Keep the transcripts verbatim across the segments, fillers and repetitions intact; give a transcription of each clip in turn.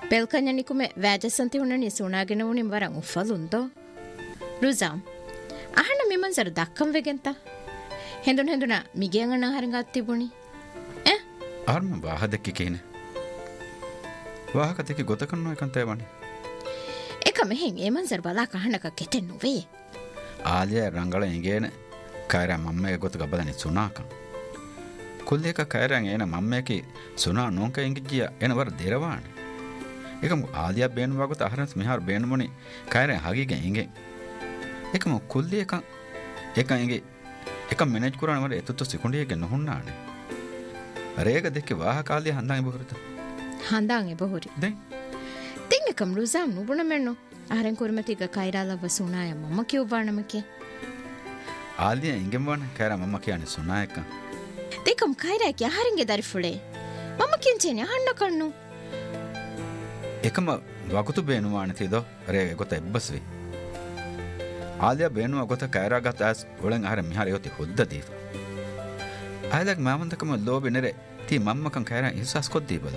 Pelkanyaniku me väjasanti unani sunagena unin varan uffalundo. Ruzam, ahana mi manzar dakkam vegenta. Hendun henduna migiangana haringat tibuni. Eh? Arma wahadekki kene. Wahakateki gotakanno ekantevani. Eka mehen e manzar bala kahanaka keten nuve. Alia rangala ingene kaira mamme gotu gabadani sunakan. Kulleka kaira ena mammeki suna nonka ingijia ena war derawan. Ekam Alia benu wagot aharans mihar benu moni kaira hagige inge. Ekam kulleka eka inge ekam manage kurana war etutto sekundiyege nohunnaane. Rega dekke waha Alia handange bohurita. Handange bohuri. Den Tinga kam Ruzam nubuna menno. Ahren kurmatiga kaira la basunaya mamma kiyubanamake. Alia ingemwana kaira mamma kiyane sunayeka. Dekam kaira ki aharinge darifule. Mamma kinchene ahanna kannu. එකම වකුතු බේනුවාන තියදෝ රේ ගොත එබ්බස්වි ආලියා බේනුවා ගොත කෑරා ගත ඇස් ඔලෙන් අහර මිහාර යොති හොද්ද දීව ආයලක් මාමන්තකම ලෝබෙ නෙරේ තී මම්මකන් කෑරා ඉස්සස් කොද්දී බල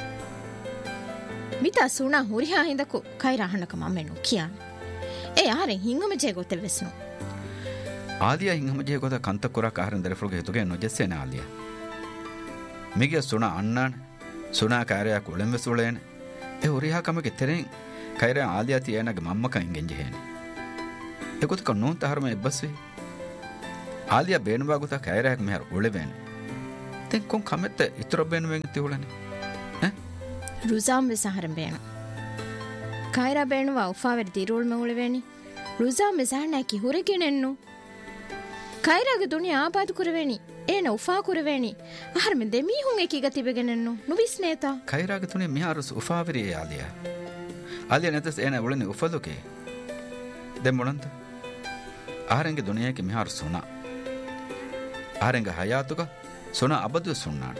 මිතා සුණා හුරිහා හින්දකු කයිරා අහන්නක මම්මෙන්නු කියාන ඒ ආරෙන් හිංගම J ගොත වෙස්නු ආලියා හිංගම J ගොත කන්ත කුරක් ආහරන් දරෆුල්ගේ හිතුගේ නොජෙස්සේන ආලියා මිගිය සුණා අන්නාන සුණා කෑරා කුලෙන් වෙසුලේන e uriha kamake teren kaira Alia tiyanage mammaka ingenje hene e gotuka non taharma ebbaswe Alia beenuwa gota kaira hak mehar uleven ten kon kamette itro beenuwen tiulane eh Ruzam ve saharam beenu kaira beenuwa ufaver dirul me uleveni Ruzam ve sahna ki huregenennu kaira ge dunya abad kurveni ena ufa kurveni ahar men demi hun ekiga tibegenennu nuvisneta kaira ge tune miharus ufaveri Alia Alia netas ena ulene ufaluke dem molanta aharenge dunya ke mihar suna aharenge hayatuga suna abadu sunnaan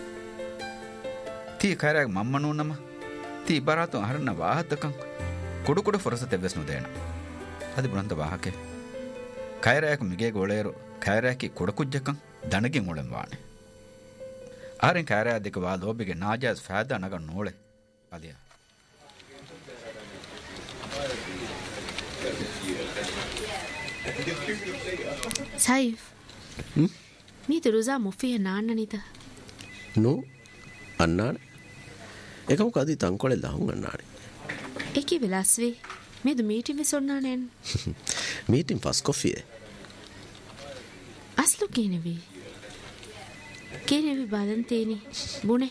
ti kaira ge mammanu nama ti baratu aharna wahadakan kudu kudu forasate vesnu dena adi bulanta wahake kaira ek mige goleru kaira ki kudakujjakan danagin ulen waane aren kaira dek wa lobige najas faada naga nole Alia Saif hmm ni teruza mufiya naanna nita no annaan ekam kadi tankole lahun annaane eki velasve me du meeting ve sonnanen meeting fast coffee aslu kenevi kenevi balanteni bune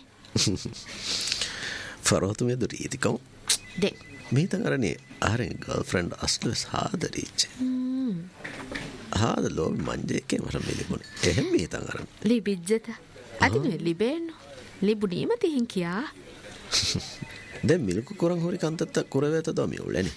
farotu me du ritikam de me tangarani aren girlfriend aslu saadariche hmm haada lo manje ke mara me libune ehem me tangaran li bijjata adinu libeno libuni mati hinkiya den milku koran hori kantatta kureveta do mi uleni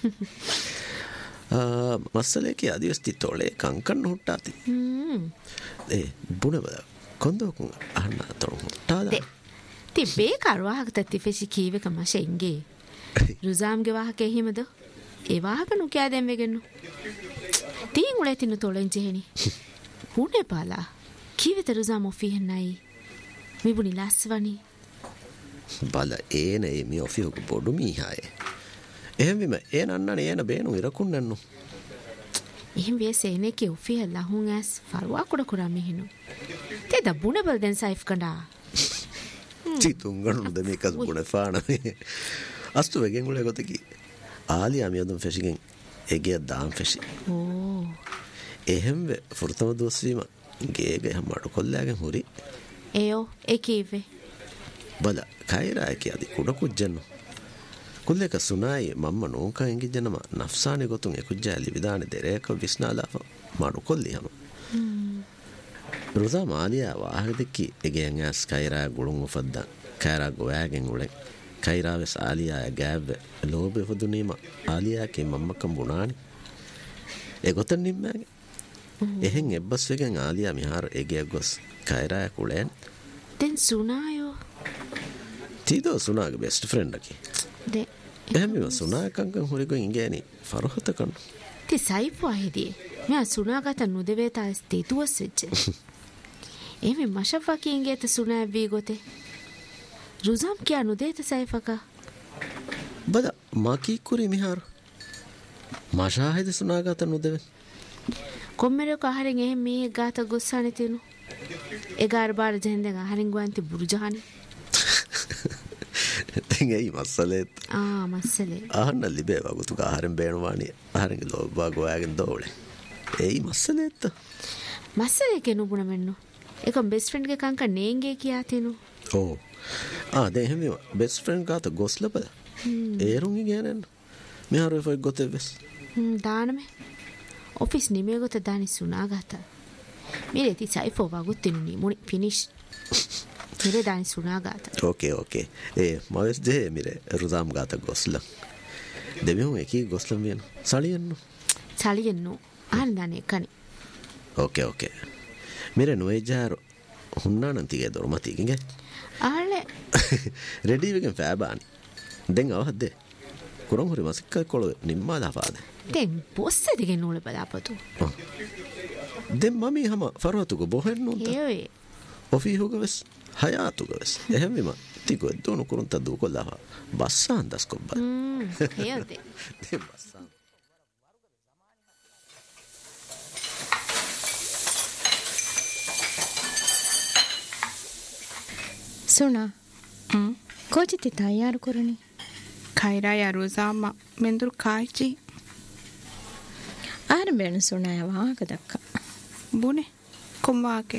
ಮಸಲೆಗೆ ಅದಿವಸ್ತಿ ತೊಳೆ ಕಂಕಣ್ಣು ಹುಟ್ಟಾತಿ ಏ ಬುಣಬ ಕೊಂದೋಕು ಅಣ್ಣ ತೊಳು ಹುಟ್ಟಾದ ತಿ ಬೇಕಾರು ವಾಹಕತತ್ತಿ ಫೆಸಿ ಕೀವೆ ಕಮ ಶೆಂಗೆ ರುಜಾಮ್ಗೆ ವಾಹಕೆ ಹಿಮದು ಏ ವಾಹಕನು ಕ್ಯಾದೆಂವೆಗೆನ್ನು ತೀನ್ ಉಳೆ ತಿನ್ನು ತೊಳೆಂಜೆ Henie ಹುಣೆ ಪಾಲ ಕೀವೆತ ರುಜಾಮ್ ಒಫಿ ಹೆನ್ನಾಯಿ ಮಿಬುನಿ ಲಾಸ್ವನಿ ಬಲ ಏನೇ ಮಿ ಒಫಿ ಹೋಗು ಬೊಡು ಮೀ ಹಾಯೆ එහෙම විම ඒ නන්නනේ එන බේනු ඉරකුන්නන්නු එහෙම වෙසේනේ කි උෆිය ලහුන් ඇස් ෆල්වා කුඩ කුඩා මිහිනු තේ ද බුණ බල් දැන් සයිෆ් කණ්ඩා චිතුංගණු ද මේකස් බුණ ෆාන අස්තු වෙගෙන් උල ගොතකි ආලියා මියදුම් ෆෙෂිගෙන් එගේ දාම් ෆෙෂි ඕ එහෙම ෆුර්තම දොස්වීම ගේග එහෙම අඩු කොල්ලාගෙන් හොරි ඒෝ ඒකීවේ බල කයිරා කියදි කුඩ කුජ්ජන්නු ಕುಲ್ಲೆಕ ಸುನಾಯಿ ಮಮ್ಮ ನೋಂಕ ಎಂಗಿಜ್ಜನಮ ನಫ್ಸಾನಿ ಗೊತ್ತುಂ ಎಕುಜ್ಜಾಲಿ ವಿಧಾನ ದೆರೇಕ ವಿಸ್ನಾಲಾಫ ಮಾಡು ಕೊಲ್ಲಿ ಹಮ ರುಜಾ ಮಾಲಿಯಾ ವಾಹದಿಕ್ಕಿ ಎಗೆಯಂ as Kaira ಗುಳುಂ ಉಫದ್ದ Kaira ಗೋಯಾಗೆಂ ಉಳೆ Kaira ವೆಸ್ Alia ಗ್ಯಾವ್ವೆ ಲೋಬೆ ಹುದುನೀಮ Alia K ಮಮ್ಮಕಂ ಬುಣಾನಿ A ಗೊತ್ತನ್ ನಿಮ್ಮಾಗೆ එහෙන් එබ්බස් වෙගෙන් ආලියා මිහාර එගේ ගොස් කයිරා කුලෙන් දෙන් සුනායෝ තීදෝ සුනාගේ බෙස්ට් ෆ්‍රෙන්ඩ් අකි de එහෙම සුනා කංකන් හොරිගෝ ඉංගෑනි ෆරහත කන්න ති සයිපු ආහිදී මෙයා සුනාගත නුදෙවේතා ස්ති තුවස් වෙච්ච එමෙ මෂෆකි ඉංගේත සුනා වී ගොතේ රුසම් කියා නුදේත සයිෆක බද මකී කුරි මිහාර මාෂාහිද සුනාගත නුදෙව කොම්මරෝ කහරෙන් එහෙ මේ ගාත ගොස්සානේ තිනු එගාර බාර ජෙන්දෙන් අහරින් ගුවන්ති බුරුජහනි තෙන් ඇයි මස්සලෙත් ආ මස්සලේ අහන්න ලිබේ වගුතු කහරෙන් බේනවානි අහරින් ලෝබා ගෝයාගෙන් දෝලේ ඒයි මස්සලෙත් මස්සලේ කෙනුබුණ මෙන්නු එකම් බෙස්ට් ෆ්‍රෙන්ඩ් ගේ කංක නේංගේ කියා තිනු ඕ ආ දැන් එහෙම බෙස්ට් ෆ්‍රෙන්ඩ් ගාත ගොස්ලපද ඒරුන්ගේ ගෑනන්න මෙහාර ෆොයි ගොතෙවස් දානමේ ඔෆිස් නිමේ ගොත දානි සුනාගත मेरे ती साइफो वागुत्तिनुनी मुनि फिनिश मेरे दानी सुनागाता ओके ओके ए मवेस जे मेरे रुदाम गाता गोस्ल දෙවියන් එකී ගොස්ලම් වෙන සලියන්නු සලියන්නු ආන්දානේ කනි ඕකේ ඕකේ මෙරේ නොයජාර හුන්නානම් තිගේ දොරමතිගේ ආලේ රෙඩි වෙගෙන් ෆෑබානි දෙන් අවහද්ද කුරම් හරි මසික්ක කොළ නිම්මා දාපාද දෙන් බොස්ස දිගේ නෝල බලාපතු දෙන් මමී හම ෆරවතුක බොහෙන්නු හේවේ ඔෆී හුගවස් හයාතුගවස් එහෙම විම තිකෝ දොනු කුරුන්ත දු කොල්ලා බස්සාන් දස් කොබ්බා හ්ම් හේවතේ දෙන් බස්සාන් सुना कोचिति तैयार करनी खैरा या रोजामा मेंदुर कायची आर बेन सुना है वहां का दक्का बुने कुम्वाके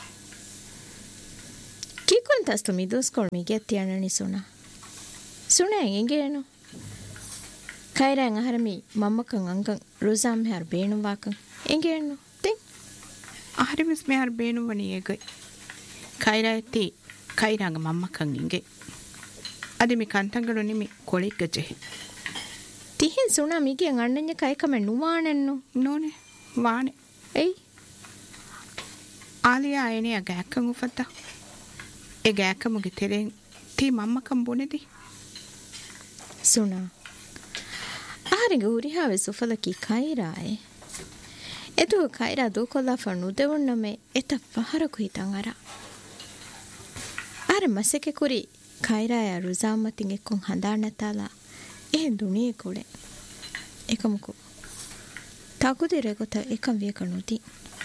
की कोन तस तुमी दोस कोल मी गेत्तियाननी सुना सुना इंगेनो Khaira ngharami mammakan angan rozam har beenu wakan ingeno tin ahrimis me har beenu wani egai khayra ti khayraga mammakan inge adimi kantangalu nimi koligga jehi tihin suna mige annanya kai kame nuwanennu none waane ei aliya ene agakkan ufatta e gakkamuge teren ti mammakan bonedi suna ahringe urihave sufalaki kairae edu kaira do kolla fanu devonname eta paharaku hitan ara are maseke kuri kaira ya ruzamatin ekkon handanatala e duniye kole ekamuko tagudire gota ekam viekanudi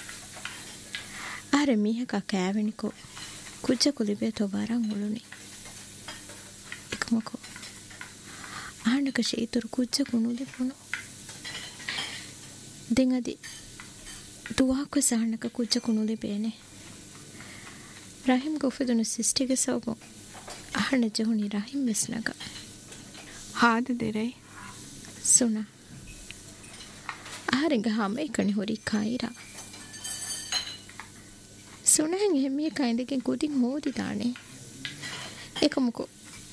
are miheka kæveniko kujja kulibe to baran uluni ekamuko ආනක ශීතුරු කුච්ච කුණුලි පුණු දෙංගදි දුවාක Shanaka කුච්ච කුණුලි බේනේ රහිම් ගොෆෙදුන සිස්ටිග සෝබෝ ආහන ජහුනි රහිම් මෙස්නක හාද දෙරේ සුනා ආරංග හැම එකනි හොරි කයිරා සුනාන් එහෙමිය කයින්දකින් කුටින් හොදි දානේ එකමුකෝ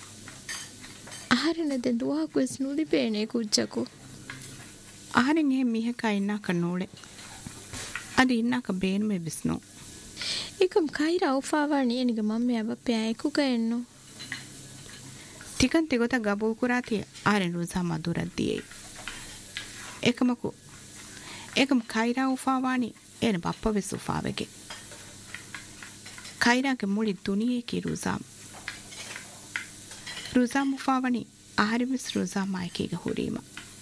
ආහරන දෙන් දුවා කුස් නුලි බේනේ කුච්චකෝ ආහරෙන් එහෙ මිහක ඉන්නා කනෝලේ අද ඉන්නා ක බේන මේ විස්නෝ එකම් කයිරා උෆාවා නියනිග මම්මේ අප්පේ අයකු ගයන්නෝ ටිකන් තිගොත ගබෝ කුරාතිය ආරෙන් රුසා මදුරද්දියේ එකමකු එකම් කයිරා උෆාවානි එන බප්ප වෙස් උෆාවෙගේ කයිරාගේ මුලි දුනියේ කි රුසා රුසා මුෆාවනි ආහරිමිස් රුසා මයිකේගේ හුරීම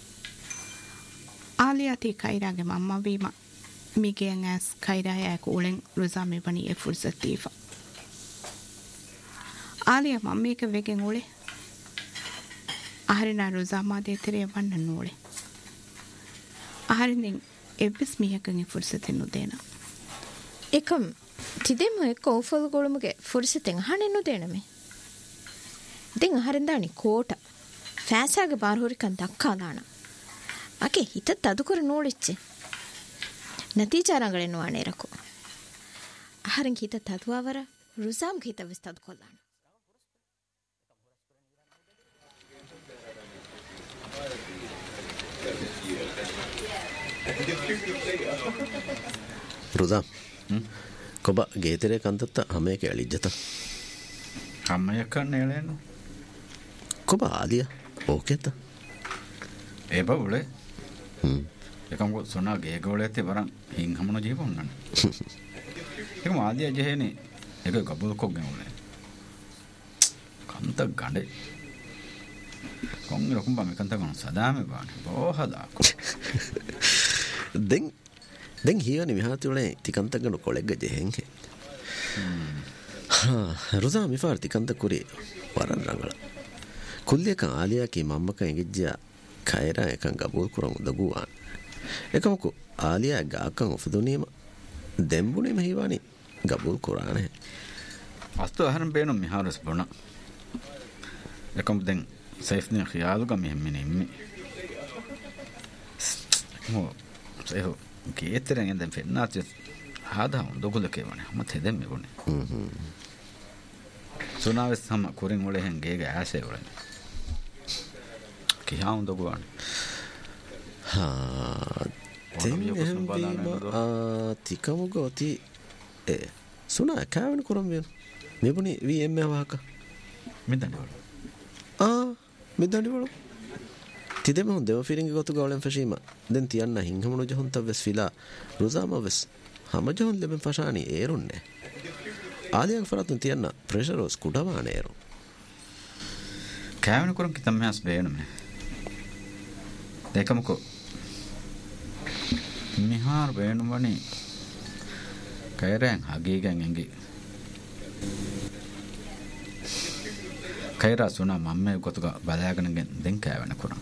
ආලියාති කයිරාගේ මම්මා වීම මිගෙන් ඇස් කයිරායක උලෙන් රුසා මෙවනි ඒ ෆුර්සතීෆා ආලියා මම්මේක වෙගෙන් උලේ ආහරිනා රුසා මාදේ තරේ වන්න නෝලේ ආහරින්ෙන් එබ්බස් මියකන් ඒ ෆුර්සතෙන් නුදේන එකම් තිදෙම එක්ක ඕෆල් ගොළුමුගේ ෆුර්සතෙන් අහන්නේ නුදේනමේ දෙන් අහරෙන්දානි කෝට ෆෑසාගේ බාරහොරිකන් දක්කාදාන අකේ හිත තදුකර නෝලිච්චේ නතිචාරංගලෙන් වානේ රකෝ අහරෙන් හිත තදුවවර රුසාම් හිත විස්තද කොල්ලාන රුසාම් කොබ ගේතරේ කන්තත්ත හැමේක ඇලිජ්ජත අම්මයකන් නේලෙන්නු කොබ ආලිය ඕකෙත ඒ බවුලේ හ්ම් එකම සොනා ගේගෝලේ ඇත්තේ වරන් හින් හමුන ජීවොන්නන එකම ආදිය ජෙහෙනේ එක ගබුල් කොග්ගෙන උනේ කන්ත ගඩේ කොංගල කුඹා මේ කන්තගන සදාමේ බානේ බෝහදාකෝ දෙන් දෙන් හියනි මිහාතුලේ තිකන්තගන කොලෙග්ග ජෙහෙන් හේ හා රුසා මිෆාර් තිකන්ත කුරි වරන් රංගල කුල්ලියක ආලියාකි මම්මක එංගිජ්ජා කයරා එකන් ගබූල් කුරන් දගුවාන් එකමකු ආලියා ගාකන් ඔෆදුනීම දෙම්බුනේ මහිවානි ගබූල් කුරානේ අස්තු අහරම් බේනොම් මිහාරස් බොන එකම් දෙන් සයිෆ්නේ ඛියාලුග මෙහෙම්මිනේ ඉම්මි මෝ සේහෝ කේතරෙන් එන්දෙන් ෆෙන්නාත් හාදා දොගුලකේ වනේ මත හෙදෙම් මෙගොනේ හ්ම් සුනාවෙස් සම කුරින් වල හෙන් ගේග ඇසේ වරනේ කියා උන් දොගුවානේ හා දෙන් එහෙම ආ තිකමුගෝති ඒ සුනා කාවන කුරම් වෙන මෙබුනි වී එම් එවාක මෙදන්නේ වල ආ මෙදන්නේ වල තිදෙම හොඳ දෙව ෆිරින්ග ගොතු ගවලෙන් ෆෂීම දැන් තියන්න හිංගමනු ජහොන්ත වෙස් ෆිලා රුසාම වෙස් හැම ජහොන් ලෙබෙන් ෆෂානි ඒරුන්නේ ආලියන් ෆරතුන් තියන්න ප්‍රෙෂරෝස් කුඩවාන ඒරු කාවන කුරම් කිතම් මහස් බේනමේ දෙකමකෝ මිහාර බේනුමනේ කයරෙන් හගීගෙන් එංගි කයරා සුනා මම්මේ ගොතුක බලාගෙනගෙන් දෙන් කෑවෙන කුරන්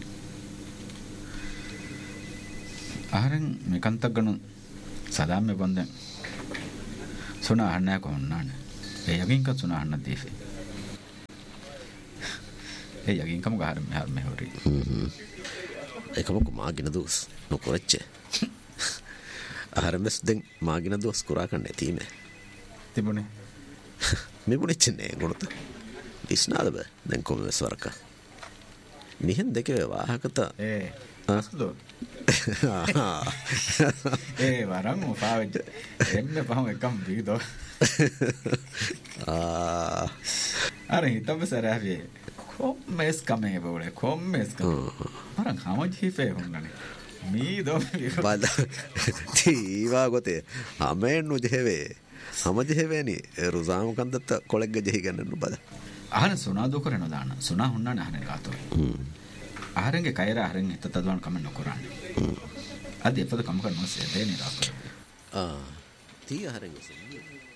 ආරෙන් මේකන්තක් ගනු සදාම්මේ බොන්දෙන් සුනා අහන්නේ කොහොන්නානේ ඒ යකින්ක සුනා අහන්න දීෆේ ඒ යකින්කම ගහර මෙහර මෙහොරි එකමක මාගින දුස් නොකොරච්චේ ආරෙමස් දෙන් මාගින දුස් කුරා කන්නේ තීමේ තිබුණේ මෙබුණෙච්චනේ ගොනත විශ්නාද බෑ දැන් කොමස් වරක මිහෙන් දෙකේ වාහකත ඒ අස්ලෝ ඒ වරන් උපාවෙච්ච එම්මේ පහම එකම් බීදෝ ආ අර හිතම සරාවේ කොම්මස් කමේ බෝලේ කොම්මස් කම මරන් හමජ් හිෆේ හොන්නනේ මීදෝ බද තීවා ගොතේ අමෙන්නු ජෙවේ හමජ හෙවැනි රුසාම කන්දත්ත කොලෙග්ග ජෙහි ගන්නු බද අහන සුනා දු කරන දාන සුනා හුන්නානේ අහන ගාතෝ ආහරෙන්ගේ කයර ආහරෙන් එත තදවන් කම නොකරන්නේ අද එපද කම කරනවා සේදේ නේ රාකෝ ආ තී ආහරෙන්ගේ